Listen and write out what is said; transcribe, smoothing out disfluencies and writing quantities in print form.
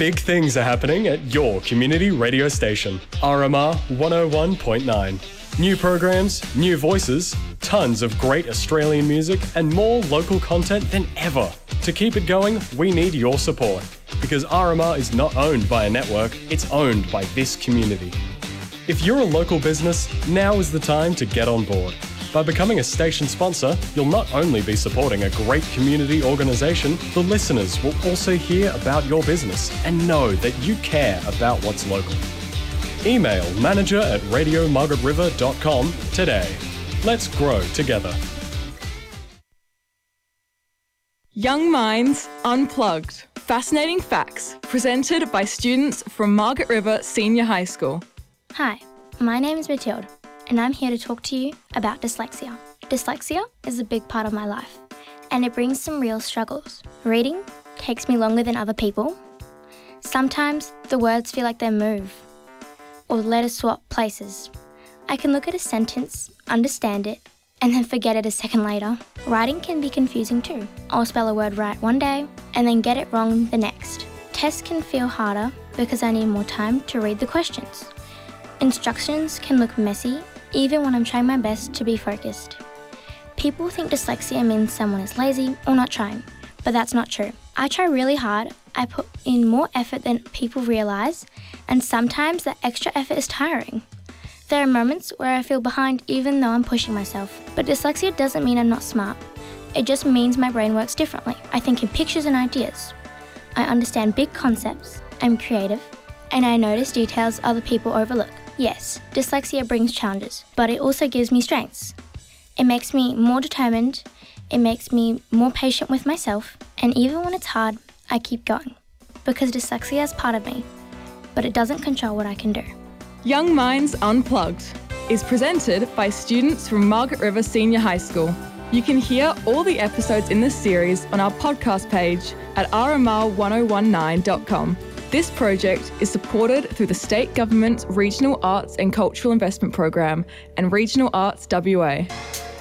Big things are happening at your community radio station, RMR 101.9. New programs, new voices, tons of great Australian music and more local content than ever. To keep it going, we need your support because RMR is not owned by a network, it's owned by this community. If you're a local business, now is the time to get on board. By becoming a station sponsor, you'll not only be supporting a great community organisation, the listeners will also hear about your business and know that you care about what's local. Email manager@radiomargaretriver.com today. Let's grow together. Young Minds Unplugged. Fascinating facts presented by students from Margaret River Senior High School. Hi, my name is Mathilde, and I'm here to talk to you about dyslexia. Dyslexia is a big part of my life, and it brings some real struggles. Reading takes me longer than other people. Sometimes the words feel like they move, or the letters swap places. I can look at a sentence, understand it, and then forget it a second later. Writing can be confusing too. I'll spell a word right one day, and then get it wrong the next. Tests can feel harder because I need more time to read the questions. Instructions can look messy, even when I'm trying my best to be focused. People think dyslexia means someone is lazy or not trying, but that's not true. I try really hard, I put in more effort than people realise, and sometimes that extra effort is tiring. There are moments where I feel behind even though I'm pushing myself. But dyslexia doesn't mean I'm not smart. It just means my brain works differently. I think in pictures and ideas. I understand big concepts, I'm creative, and I notice details other people overlook. Yes, dyslexia brings challenges, but it also gives me strengths. It makes me more determined, it makes me more patient with myself, and even when it's hard, I keep going. Because dyslexia is part of me, but it doesn't control what I can do. Young Minds Unplugged is presented by students from Margaret River Senior High School. You can hear all the episodes in this series on our podcast page at rmr1019.com. This project is supported through the State Government's Regional Arts and Cultural Investment Program and Regional Arts WA.